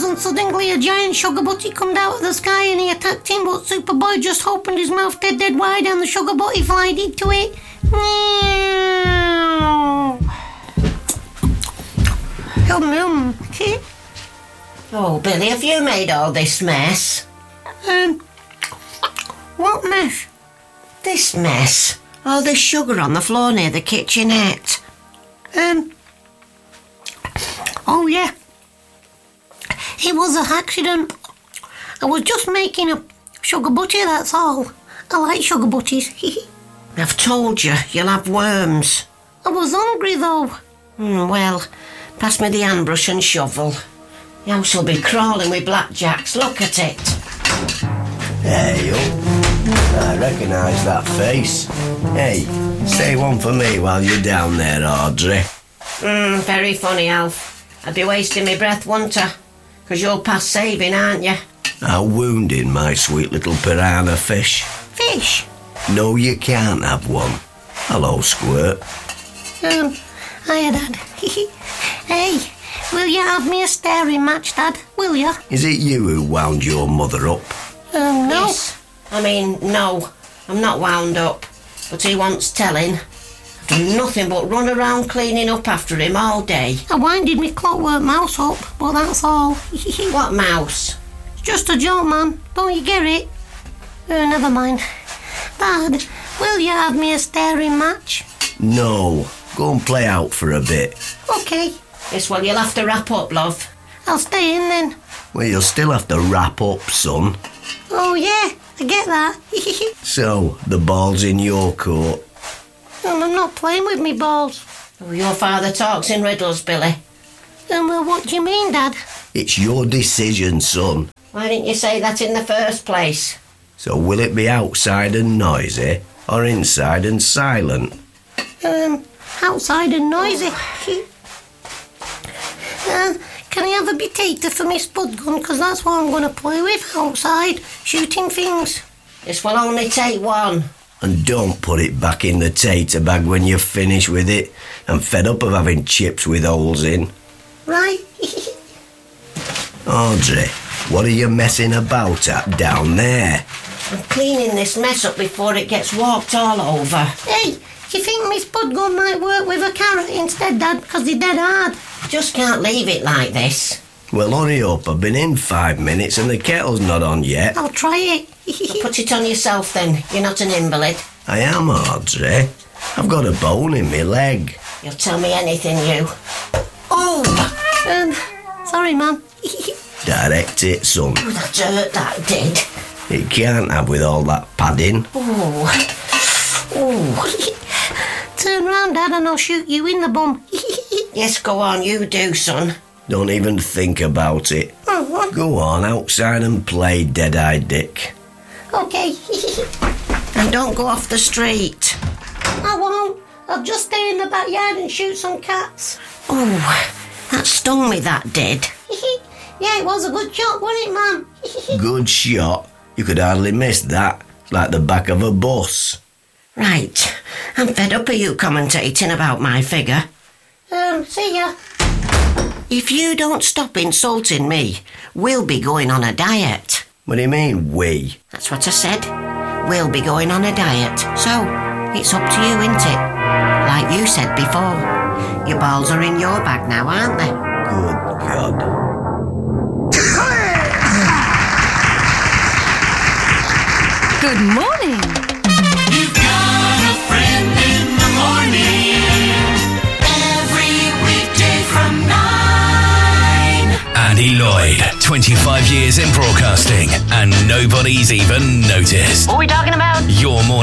and suddenly a giant sugar butty come out of the sky and he attacked him, but Superboy just opened his mouth dead wide and the sugar butty flied into it. Oh, Billy, have you made all this mess? What mess? This mess. All this sugar on the floor near the kitchenette. Oh yeah. It was an accident. I was just making a sugar butty, that's all. I like sugar butties. I've told you, you'll have worms. I was hungry though. Well, pass me the handbrush and shovel. The house will be crawling with blackjacks, look at it. Hey, I recognise that face. Hey, say one for me while you're down there, Audrey. Very funny, Alf. I'd be wasting my breath, wouldn't I? 'Cause you're past saving, aren't you? How wounded, my sweet little piranha fish. Fish? No, you can't have one. Hello, Squirt. Hiya, Dad. Hey, will you have me a staring match, Dad? Will you? Is it you who wound your mother up? No. Yes. No, I'm not wound up. But he wants telling. I've done nothing but run around cleaning up after him all day. I winded me Clockwork Mouse up, but that's all. What mouse? It's just a joke, man. Don't you get it? Never mind. Dad, will you have me a staring match? No. Go and play out for a bit. Okay. Yes, well, you'll have to wrap up, love. I'll stay in then. Well, you'll still have to wrap up, son. Oh, yeah, I get that. So, the ball's in your court. I'm not playing with me balls. Oh, your father talks in riddles, Billy. Well, what do you mean, Dad? It's your decision, son. Why didn't you say that in the first place? So will it be outside and noisy, or inside and silent? Outside and noisy. Can I have a potato for my spud gun? 'Cause that's what I'm going to play with outside, shooting things. This will only take one. And don't put it back in the tater bag when you're finished with it. I'm fed up of having chips with holes in. Right. Audrey, what are you messing about at down there? I'm cleaning this mess up before it gets walked all over. Hey, do you think my spud gun might work with a carrot instead, Dad? 'Cause they're dead hard. Just can't leave it like this. Well, hurry up. I've been in 5 minutes and the kettle's not on yet. I'll try it. Put it on yourself then. You're not an invalid. I am, Audrey. I've got a bone in my leg. You'll tell me anything, you. Oh! Sorry, Mum. Direct it, son. Oh, that hurt, that did. It can't have with all that padding. Oh. Turn round, Dad, and I'll shoot you in the bum. Yes, go on, you do, son. Don't even think about it. Go on outside and play, Dead-Eyed Dick. Okay. And don't go off the street. I won't. I'll just stay in the backyard and shoot some cats. Oh, that stung me, that did. Yeah, it was a good shot, wasn't it, Mum? Good shot. You could hardly miss that. It's like the back of a bus. Right. I'm fed up of you commentating about my figure. See ya. If you don't stop insulting me, we'll be going on a diet. What do you mean, we? That's what I said. We'll be going on a diet. So, it's up to you, isn't it? Like you said before. Your balls are in your bag now, aren't they? Good God. Good morning. You've got a friend in the morning. Every weekday from 9. Andy Lloyd, 25 years in broadcasting, and nobody's even noticed. What are we talking about? Your morning.